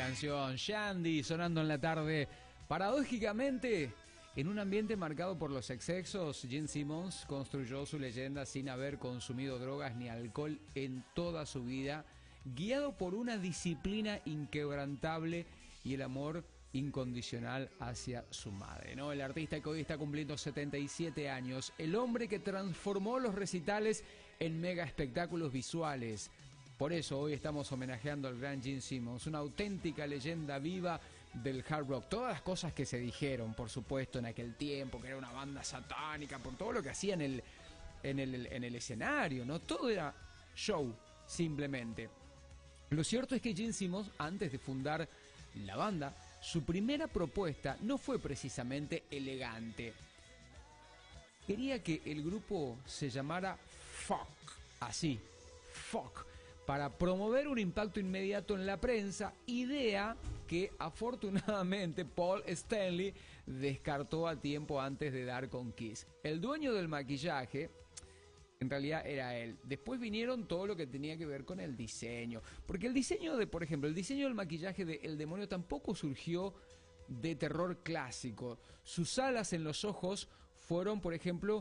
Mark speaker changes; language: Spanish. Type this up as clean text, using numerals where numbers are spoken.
Speaker 1: canción, Shandy, sonando en la tarde. Paradójicamente, en un ambiente marcado por los excesos, Gene Simmons construyó su leyenda sin haber consumido drogas ni alcohol en toda su vida, guiado por una disciplina inquebrantable y el amor incondicional hacia su madre, ¿no? El artista que hoy está cumpliendo 77 años, el hombre que transformó los recitales en mega espectáculos visuales. Por eso hoy estamos homenajeando al gran Gene Simmons, una auténtica leyenda viva del hard rock. Todas las cosas que se dijeron, por supuesto, en aquel tiempo, que era una banda satánica, por todo lo que hacía en el escenario, ¿no? Todo era show, simplemente. Lo cierto es que Gene Simmons, antes de fundar la banda, su primera propuesta no fue precisamente elegante. Quería que el grupo se llamara Fuck, así, Fuck, para promover un impacto inmediato en la prensa, idea que afortunadamente Paul Stanley descartó a tiempo antes de dar con Kiss. El dueño del maquillaje en realidad era él. Después vinieron todo lo que tenía que ver con el diseño, porque el diseño de, por ejemplo, el diseño del maquillaje de El Demonio tampoco surgió de terror clásico. Sus alas en los ojos fueron, por ejemplo,